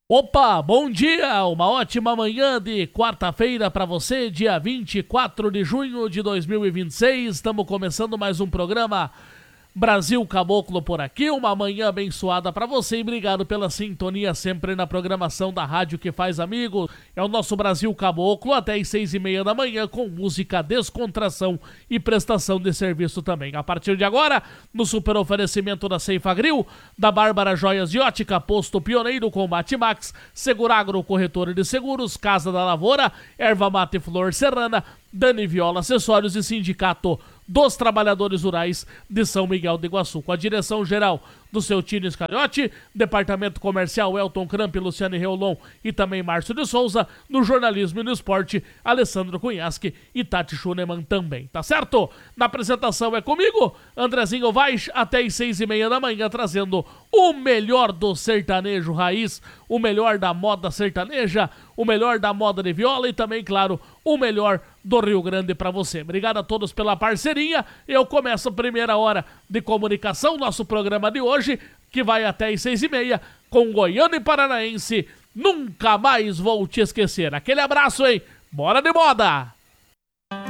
Opa, bom dia! Uma ótima manhã de quarta-feira para você, dia 24 de junho de 2026. Estamos começando mais um programa Brasil Caboclo por aqui. Uma manhã abençoada para você e obrigado pela sintonia sempre na programação da rádio que faz amigos. É o nosso Brasil Caboclo até as 6:30 da manhã com música, descontração e prestação de serviço também. A partir de agora, no super oferecimento da Ceifa Grill, da Bárbara Joias de Ótica, Posto Pioneiro, Combate Max, Seguragro, Corretora de Seguros, Casa da Lavoura, Erva Mate Flor Serrana, Dani Viola Acessórios e Sindicato dos Trabalhadores Rurais de São Miguel do Iguaçu. Com a direção geral do seu Tino Iscariote, Departamento Comercial Elton Cramp, Luciane Reolon e também Márcio de Souza, no jornalismo e no esporte, Alessandro Cunhasque e Tati Schunemann também, tá certo? Na apresentação é comigo, Andrezinho Vaz, até as 6:30 da manhã, trazendo o melhor do sertanejo raiz, o melhor da moda sertaneja, o melhor da moda de viola e também, claro, o melhor do Rio Grande pra você. Obrigado a todos pela parceria. Eu começo a primeira hora de comunicação, nosso programa de hoje, que vai até as 6:30, com Goiano e Paranaense. Nunca mais vou te esquecer. Aquele abraço, hein? Bora de moda!